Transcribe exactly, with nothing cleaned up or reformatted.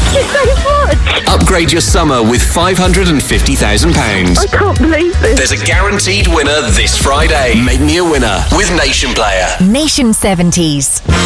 Thank you so much. Upgrade your summer with five hundred fifty thousand pounds. I can't believe this. There's a guaranteed winner this Friday. Make me a winner with Nation Player. Nation seventies.